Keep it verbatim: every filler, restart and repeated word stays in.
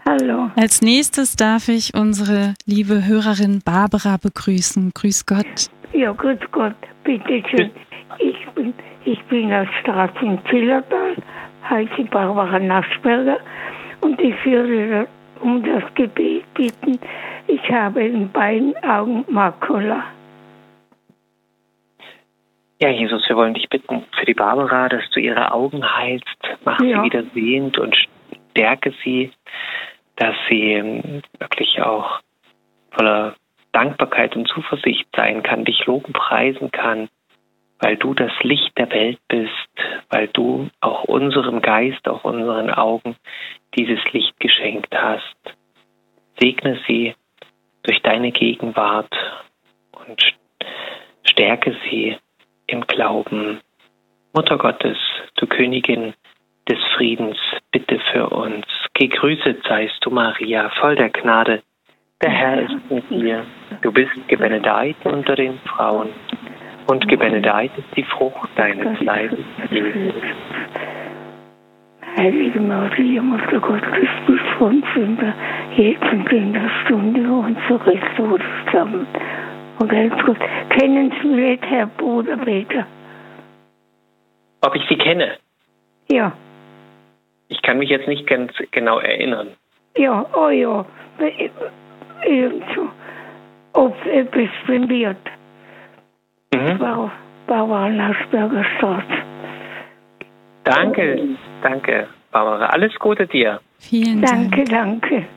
Hallo. Als nächstes darf ich unsere liebe Hörerin Barbara begrüßen. Grüß Gott. Ja, grüß Gott, bitteschön. Ich bin, ich bin aus Straße in Zillertal, heiße Barbara Naschberger und ich würde um das Gebet bitten. Ich habe in beiden Augen Makula. Ja, Jesus, wir wollen dich bitten für die Barbara, dass du ihre Augen heilst, mach Ja. sie wieder sehend und stärke sie, dass sie wirklich auch voller Dankbarkeit und Zuversicht sein kann, dich loben, preisen kann, weil du das Licht der Welt bist, weil du auch unserem Geist, auch unseren Augen dieses Licht geschenkt hast. Segne sie durch deine Gegenwart und stärke sie im Glauben. Mutter Gottes, du Königin des Friedens, bitte für uns. Gegrüßet seist du, Maria, voll der Gnade. Der Herr ist mit dir. Du bist gebenedeit unter den Frauen und gebenedeit ist die Frucht deines Leibes, Jesus. Heilige Maria, Mutter Gottes, bis von Sünder, jetzt und in der Stunde unseres Todes. Amen. Und ganz gut, kennen Sie mich, Herr Bruder Peter? Ob ich sie kenne? Ja, Ich kann mich jetzt nicht ganz genau erinnern. ja, oh ja, irgendwo, ob etwas wird. Mhm. Bau- Bauer Naschberger Straße. Danke, danke, Barbara. Alles Gute dir. Vielen Dank. Danke, danke.